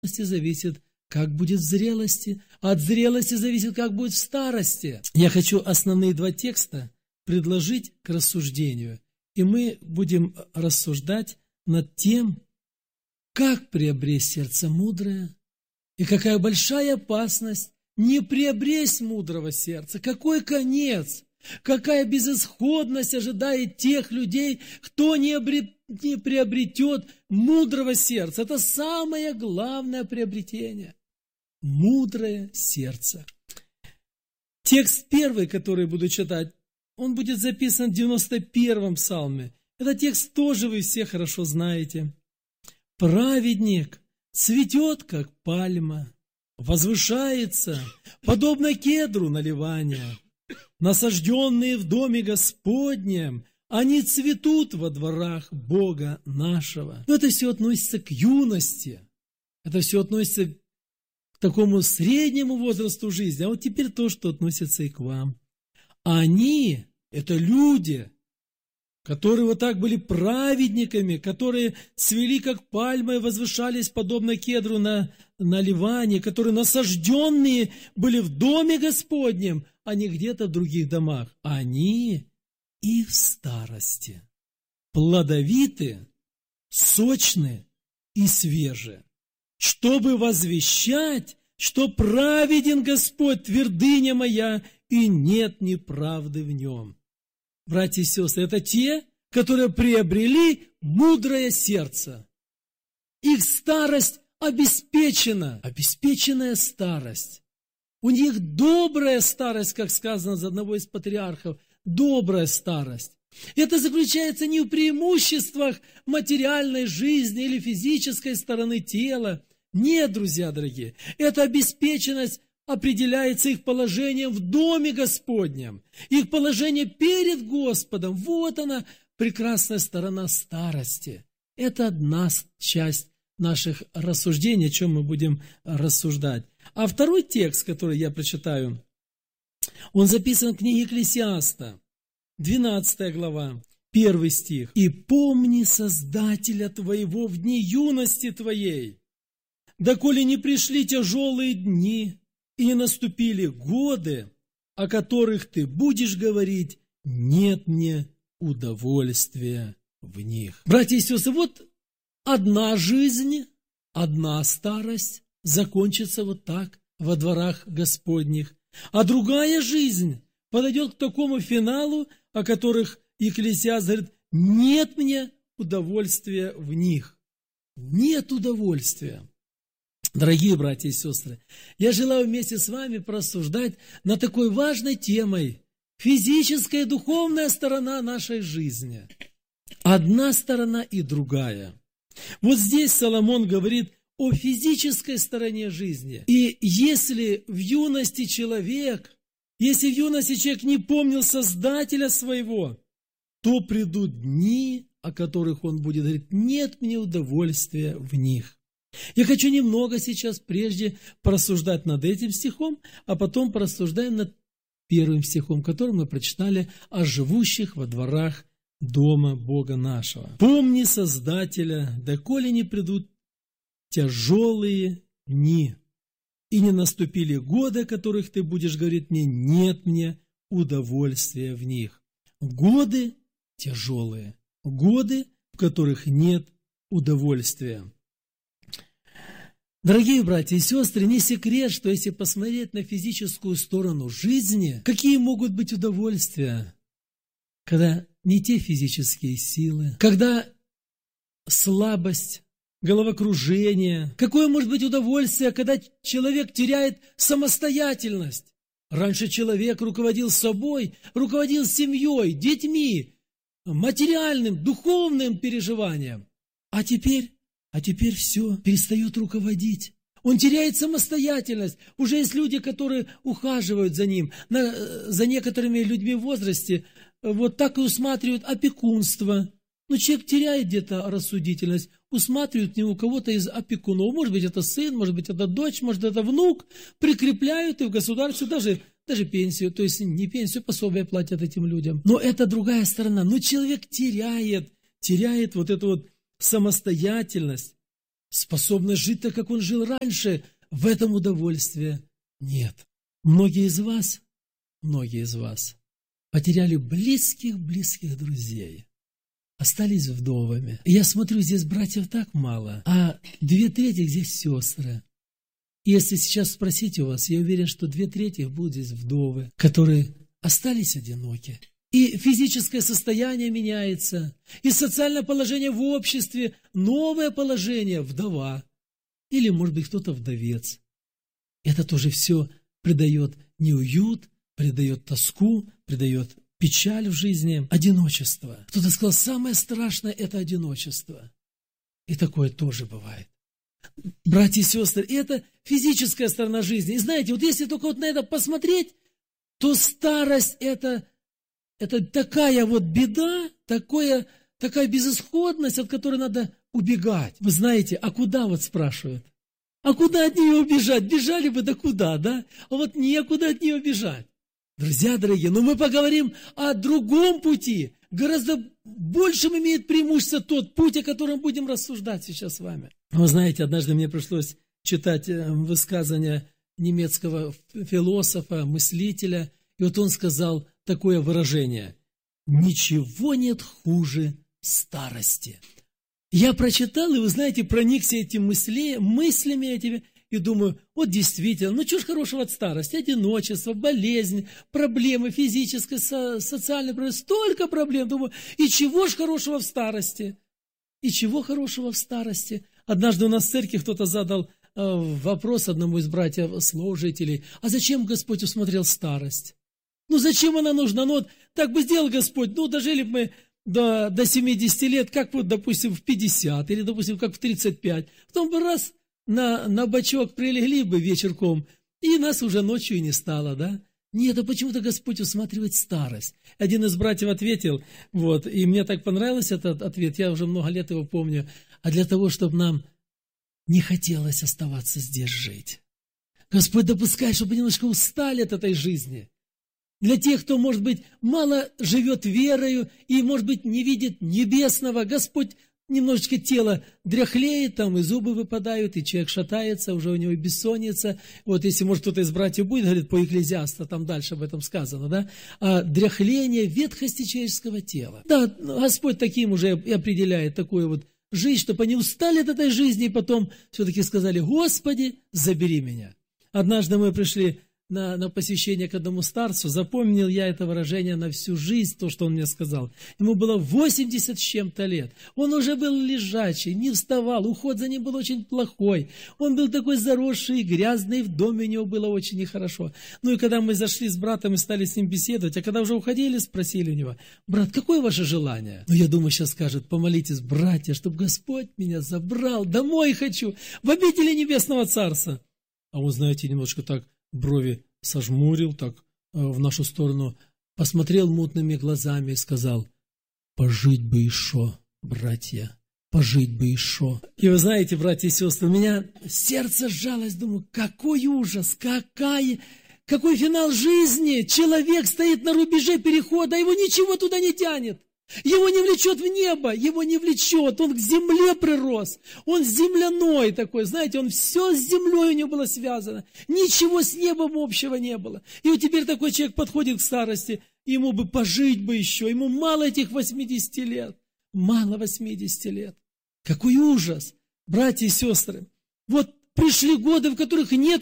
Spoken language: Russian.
зависит, как будет в зрелости, а от зрелости зависит, как будет в старости. Я хочу основные два текста предложить к рассуждению, и мы будем рассуждать над тем, как приобрести сердце мудрое, и какая большая опасность не приобресть мудрого сердца, какой конец, какая безысходность ожидает тех людей, кто не приобретет мудрого сердца. Это самое главное приобретение. Мудрое сердце. Текст первый, который буду читать, он будет записан в 91-м псалме. Этот текст тоже вы все хорошо знаете. Праведник цветет, как пальма, возвышается, подобно кедру на Ливане. Насажденные в доме Господнем, они цветут во дворах Бога нашего. Но это все относится к юности. Это все относится к такому среднему возрасту жизни. А вот теперь то, что относится и к вам. Они, это люди, которые вот так были праведниками, которые цвели, как пальмы, и возвышались, подобно кедру на Ливане, которые насажденные были в доме Господнем, а не где-то в других домах. Они и в старости плодовиты, сочны и свежи, чтобы возвещать, что праведен Господь, твердыня моя, и нет неправды в нем. Братья и сестры, это те, которые приобрели мудрое сердце. Их старость обеспечена, обеспеченная старость. У них добрая старость, как сказано из одного из патриархов, добрая старость. Это заключается не в преимуществах материальной жизни или физической стороны тела. Нет, друзья дорогие, эта обеспеченность определяется их положением в доме Господнем, их положение перед Господом. Вот она, прекрасная сторона старости. Это одна часть наших рассуждений, о чем мы будем рассуждать. А второй текст, который я прочитаю, он записан в книге Екклесиаста, 12 глава, 1 стих. «И помни Создателя твоего в дни юности твоей, доколе не пришли тяжелые дни, и не наступили годы, о которых ты будешь говорить, нет мне удовольствия в них». Братья и сестры, вот одна жизнь, одна старость закончится вот так во дворах Господних, а другая жизнь подойдет к такому финалу, о которых Екклесиаст говорит, нет мне удовольствия в них. Нет удовольствия. Дорогие братья и сестры, я желаю вместе с вами порассуждать над такой важной темой – физическая и духовная сторона нашей жизни. Одна сторона и другая. Вот здесь Соломон говорит о физической стороне жизни. И если в юности человек не помнил Создателя своего, то придут дни, о которых он будет говорить, нет мне удовольствия в них. Я хочу немного сейчас прежде порассуждать над этим стихом, а потом порассуждаем над первым стихом, который мы прочитали о живущих во дворах дома Бога нашего. «Помни Создателя, доколе не придут тяжелые дни, и не наступили годы, о которых ты будешь говорить мне, нет мне удовольствия в них». Годы тяжелые, годы, в которых нет удовольствия. Дорогие братья и сестры, не секрет, что если посмотреть на физическую сторону жизни, какие могут быть удовольствия, когда не те физические силы, когда слабость, головокружение. Какое может быть удовольствие, когда человек теряет самостоятельность? Раньше человек руководил собой, руководил семьей, детьми, материальным, духовным переживанием. А теперь все, перестает руководить. Он теряет самостоятельность. Уже есть люди, которые ухаживают за ним. За некоторыми людьми в возрасте вот так и усматривают опекунство. Но человек теряет где-то рассудительность, усматривают у кого-то из опекунов. Может быть, это сын, может быть, это дочь, может, это внук. Прикрепляют и в государстве даже пенсию, то есть не пенсию, пособие платят этим людям. Но это другая сторона. Но человек теряет вот эту вот самостоятельность. способность жить так, как он жил раньше, в этом удовольствия нет. Многие из вас потеряли близких друзей, остались вдовами. И я смотрю, здесь братьев так мало, а 2/3 здесь сестры. И если сейчас спросить у вас, я уверен, что 2/3 будут здесь вдовы, которые остались одиноки. И физическое состояние меняется, и социальное положение в обществе, новое положение – вдова. Или, может быть, кто-то вдовец. Это тоже все придает неуют, придает тоску, придает печаль в жизни, одиночество. Кто-то сказал, самое страшное – это одиночество. И такое тоже бывает. Братья и сестры, это физическая сторона жизни. И знаете, вот если только вот на это посмотреть, то старость – это такая вот беда, такая безысходность, от которой надо убегать. Вы знаете, а куда вот спрашивают? А куда от нее убежать? Бежали бы, да куда, да? А вот некуда от нее бежать. Друзья дорогие, но мы поговорим о другом пути. Гораздо большим имеет преимущество тот путь, о котором будем рассуждать сейчас с вами. Вы знаете, однажды мне пришлось читать высказывание немецкого философа, мыслителя, и вот он сказал такое выражение: «Ничего нет хуже старости». Я прочитал, и вы знаете, проникся этими мыслями этими, и думаю, вот действительно, ну что ж хорошего от старости? Одиночество, болезнь, проблемы физические, социальные проблемы, столько проблем. Думаю, и чего ж хорошего в старости? И чего хорошего в старости? Однажды у нас в церкви кто-то задал вопрос одному из братьев-служителей, а зачем Господь усмотрел старость? Ну зачем она нужна? Ну вот так бы сделал Господь, ну дожили бы мы до 70 лет, как вот, допустим, в 50, или, допустим, как в 35. Потом бы раз на бочок прилегли бы вечерком, и нас уже ночью и не стало, да? Нет, а почему-то Господь усматривает старость. Один из братьев ответил, вот, и мне так понравился этот ответ, я уже много лет его помню, а для того, чтобы нам не хотелось оставаться здесь жить. Господь допускает, чтобы немножко устали от этой жизни. Для тех, кто, может быть, мало живет верою и, может быть, не видит небесного, Господь немножечко тело дряхлеет, там и зубы выпадают, и человек шатается, уже у него бессонница. Вот если, может, кто-то из братьев будет, говорит, по Екклезиасту, там дальше об этом сказано, да? А дряхление ветхости человеческого тела. Да, Господь таким уже и определяет такую вот жизнь, чтобы они устали от этой жизни, и потом все-таки сказали, Господи, забери меня. Однажды мы пришли на посещение к одному старцу, запомнил я это выражение на всю жизнь, то, что он мне сказал. Ему было 80 с чем-то лет. Он уже был лежачий, не вставал, уход за ним был очень плохой. Он был такой заросший и грязный, в доме у него было очень нехорошо. Ну и когда мы зашли с братом и стали с ним беседовать, а когда уже уходили, спросили у него, брат, какое ваше желание? Ну я думаю, сейчас скажет, помолитесь, братья, чтобы Господь меня забрал, домой хочу, в обители Небесного Царства. А он, знаете, немножко так брови сожмурил, так в нашу сторону, посмотрел мутными глазами и сказал, пожить бы еще, братья, пожить бы еще. И вы знаете, братья и сестры, у меня сердце сжалось, думаю, какой ужас, какой финал жизни, человек стоит на рубеже перехода, его ничего туда не тянет. Его не влечет в небо, его не влечет, он к земле прирос, он земляной такой, знаете, он все с землей у него было связано, ничего с небом общего не было. И вот теперь такой человек подходит к старости, ему бы пожить бы еще, ему мало этих 80 лет, мало 80 лет. Какой ужас, братья и сестры, вот пришли годы, в которых нет